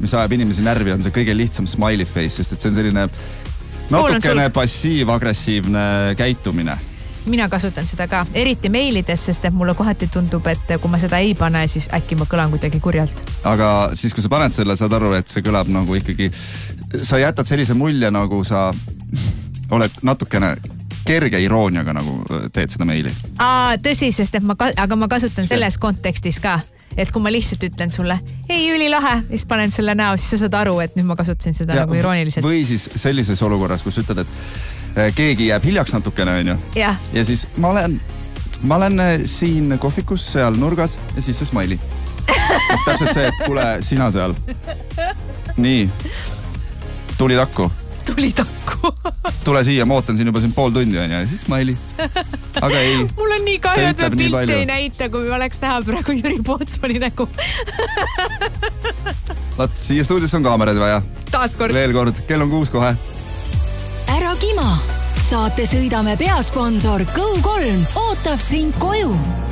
mis ajab inimesi närvi, on see kõige lihtsam smiley face, sest et see on selline natukene passiiv-agressiivne käitumine. Mina kasutan seda ka, eriti meilides, sest et mulle kohati tundub, et kui ma seda ei pane, siis äkki ma kõlan kuidagi kurjalt. Aga siis, kui sa paned selle, saad aru, et see kõlab nagu ikkagi, sa jätad sellise mulje, nagu sa oled natukene kerge irooniaga nagu teed seda meili. Tõsi, sest et aga ma kasutan selles kontekstis ka, et kui ma lihtsalt ütlen sulle, ei, ülilahe, siis panen selle näo, siis sa saad aru, et nüüd ma kasutasin seda nagu irooniliselt. Või siis sellises olukorras, kus ütled, et keegi jääb hiljaks natukene, on ju. Ja siis ma olen siin kohvikus seal nurgas ja siis see smiley. Siis täpselt see, et kuule, sina seal. Nii. Tuli takku. Tule siia, ma ootan siin juba siin pool tundi, on ju. Ja siis smiley. Aga ei. Mul on nii kahju, et me pilte ei näita, kui oleks näha praegu Jüri Pootsmani nägu. Vaat, siia stuudiosse on kaamerad vaja. Taaskord. Veel kord, kell on 6 kohe. Ära kima! Saate sõidame peasponsor Go3 ootab sind koju.